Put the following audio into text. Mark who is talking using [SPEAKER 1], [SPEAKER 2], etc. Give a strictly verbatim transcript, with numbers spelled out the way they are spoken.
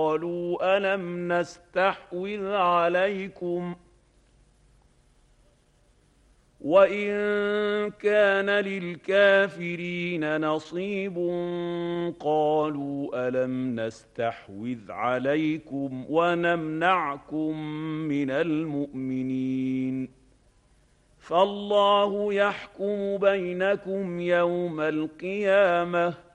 [SPEAKER 1] قالوا ألم نستحوذ عليكم وإن كان للكافرين نصيب قالوا ألم نستحوذ عليكم ونمنعكم من المؤمنين فالله يحكم بينكم يوم القيامة